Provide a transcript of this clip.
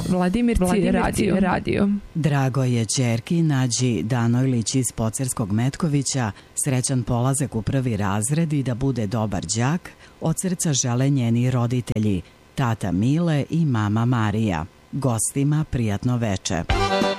Vladimirci radio. Drago je ćerki Nađi Danojlić iz Pocerskog Metkovića srećan polazak u 1. razred i da bude dobar đak, od srca žele njeni roditelji, tata Mile i mama Marija. Gostima prijatno veče.